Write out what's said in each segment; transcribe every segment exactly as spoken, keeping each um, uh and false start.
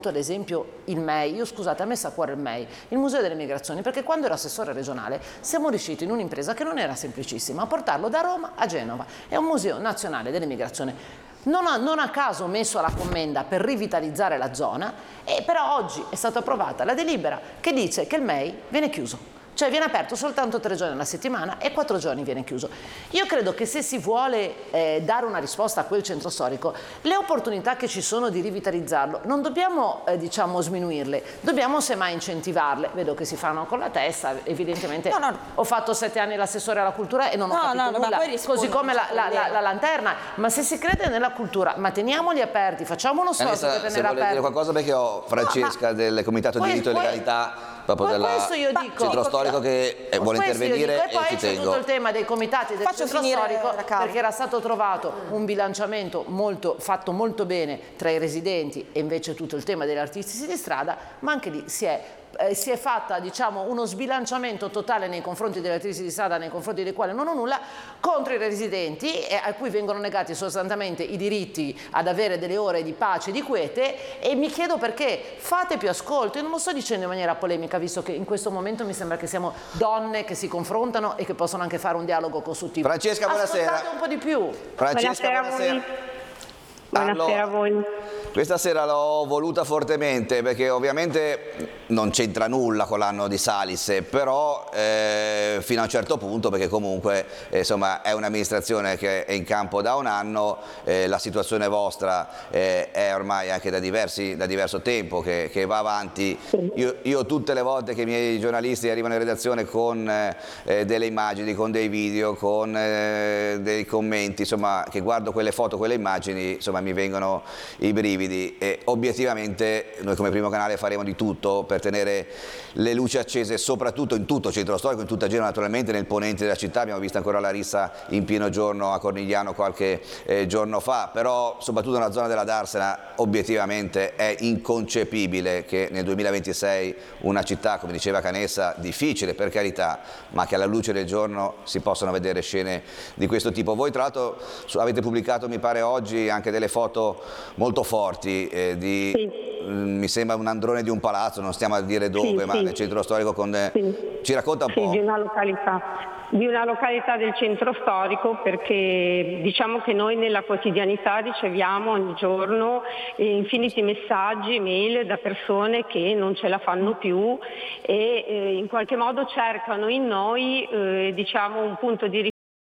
ad esempio il M E I, io scusate, a me sta a cuore il M E I, il Museo delle Migrazioni, perché quando ero assessore regionale siamo riusciti in un'impresa che non era semplicissima a portarlo da Roma a Genova. È un museo nazionale delle migrazioni, non a, non a caso messo alla commenda per rivitalizzare la zona, e però oggi è stata approvata la delibera che dice che il M E I viene chiuso. Cioè viene aperto soltanto tre giorni alla settimana e quattro giorni viene chiuso. Io credo che se si vuole eh, dare una risposta a quel centro storico, le opportunità che ci sono di rivitalizzarlo non dobbiamo eh, diciamo sminuirle, dobbiamo semmai incentivarle. Vedo che si fanno con la testa, evidentemente no, no. Ho fatto sette anni l'assessore alla cultura e non ho no, capito no, nulla, così come la, la, la, la lanterna, ma se si crede nella cultura, ma teniamoli aperti, facciamo uno sforzo per tenere aperti. Dire qualcosa, perché ho Francesca no, del Comitato di Diritto e Legalità proprio poi della questo io dico, centro storico che eh, vuole intervenire, dico, e poi e ci c'è tengo. tutto il tema dei comitati del Faccio centro storico, perché era stato trovato un bilanciamento molto, fatto molto bene tra i residenti e invece tutto il tema degli artisti di strada, ma anche lì si è Eh, si è fatta diciamo uno sbilanciamento totale nei confronti delle attrici di strada, nei confronti dei quali non ho nulla, contro i residenti, eh, a cui vengono negati sostanzialmente i diritti ad avere delle ore di pace e di quiete, e mi chiedo perché fate più ascolto. Io non lo sto dicendo in maniera polemica, visto che in questo momento mi sembra che siamo donne che si confrontano e che possono anche fare un dialogo costruttivo. Francesca, buonasera. Ascoltate un po' di più. Francesca, buonasera, buonasera. Buonasera a voi. Questa sera l'ho voluta fortemente perché ovviamente non c'entra nulla con l'anno di Salis, però eh, fino a un certo punto, perché comunque eh, insomma è un'amministrazione che è in campo da un anno, eh, la situazione vostra eh, è ormai anche da, diversi, da diverso tempo che, che va avanti. Io, io tutte le volte che i miei giornalisti arrivano in redazione con eh, delle immagini, con dei video, con eh, dei commenti, insomma, che guardo quelle foto, quelle immagini, insomma mi vengono i brividi. E obiettivamente noi come primo canale faremo di tutto per tenere le luci accese, soprattutto in tutto il centro storico, in tutta Genova, naturalmente nel ponente della città. Abbiamo visto ancora la rissa in pieno giorno a Cornigliano qualche eh, giorno fa, però soprattutto nella zona della Darsena obiettivamente è inconcepibile che nel duemilaventisei una città, come diceva Canessa, difficile per carità, ma che alla luce del giorno si possano vedere scene di questo tipo. Voi tra l'altro avete pubblicato, mi pare oggi, anche delle foto molto forti eh, di, sì. mh, mi sembra un androne di un palazzo, non stiamo a dire dove, sì, ma sì. nel centro storico con, sì. ci racconta un sì, po'? Di una località, di una località del centro storico, perché diciamo che noi nella quotidianità riceviamo ogni giorno infiniti messaggi, mail da persone che non ce la fanno più e eh, in qualche modo cercano in noi eh, diciamo un punto di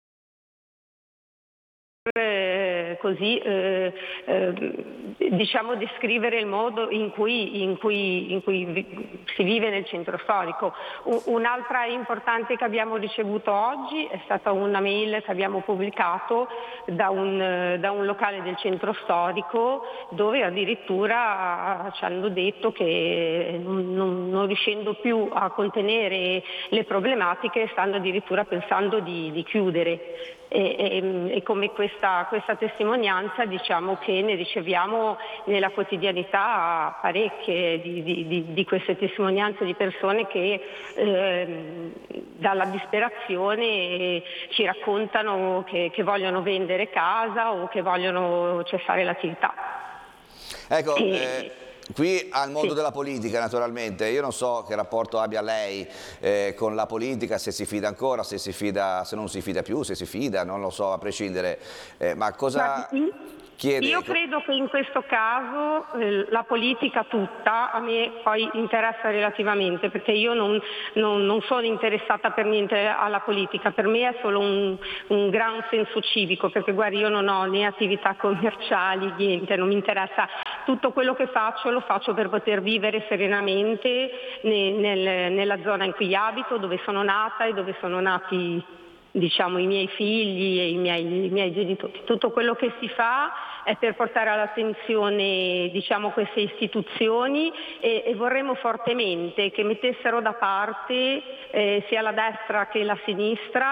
così eh, eh, diciamo descrivere il modo in cui, in cui, in cui vi, si vive nel centro storico. Un'altra importante che abbiamo ricevuto oggi è stata una mail che abbiamo pubblicato da un, da un locale del centro storico, dove addirittura ci hanno detto che non, non, non riuscendo più a contenere le problematiche stanno addirittura pensando di, di chiudere. E, e, e come questa, questa testimonianza diciamo che ne riceviamo nella quotidianità parecchie di, di, di queste testimonianze di persone che eh, dalla disperazione ci raccontano che, che vogliono vendere casa o che vogliono cessare l'attività. Ecco, e, eh... Qui al mondo sì. della politica, naturalmente, io non so che rapporto abbia lei eh, con la politica, se si fida ancora, se si fida, se non si fida più, se si fida, non lo so, a prescindere, eh, ma cosa chiede? Io credo che in questo caso eh, la politica tutta a me poi interessa relativamente, perché io non, non, non sono interessata per niente alla politica, per me è solo un, un gran senso civico, perché guardi, io non ho né attività commerciali, niente, non mi interessa. Tutto quello che faccio lo faccio per poter vivere serenamente nel, nel, nella zona in cui abito, dove sono nata e dove sono nati diciamo i miei figli e i miei, i miei genitori. Tutto quello che si fa è per portare all'attenzione diciamo queste istituzioni e, e vorremmo fortemente che mettessero da parte eh, sia la destra che la sinistra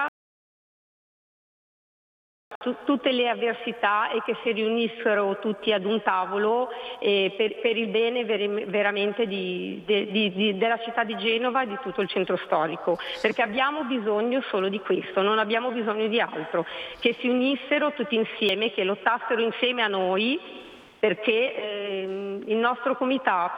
tutte le avversità e che si riunissero tutti ad un tavolo eh, per, per il bene ver veramente di, de, di, di, della città di Genova e di tutto il centro storico, perché abbiamo bisogno solo di questo, non abbiamo bisogno di altro, che si unissero tutti insieme, che lottassero insieme a noi perché eh, il nostro comitato